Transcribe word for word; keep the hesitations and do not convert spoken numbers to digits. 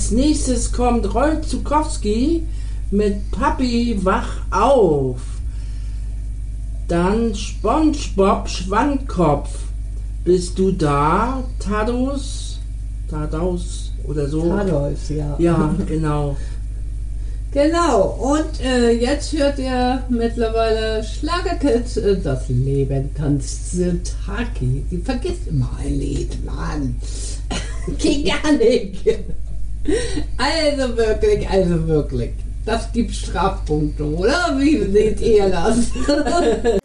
Als nächstes kommt Roy Zukowski mit Papi wach auf. Dann SpongeBob Schwammkopf. Bist du da, Tados? Tados oder so? Tados, ja. Ja, genau. Genau, und äh, jetzt hört ihr mittlerweile Schlagerkids, äh, das Leben tanzt Taki. Sie vergisst immer ein Lied, Mann. Geht gar nicht. Also wirklich, also wirklich. Das gibt Strafpunkte, oder? Wie seht ihr das?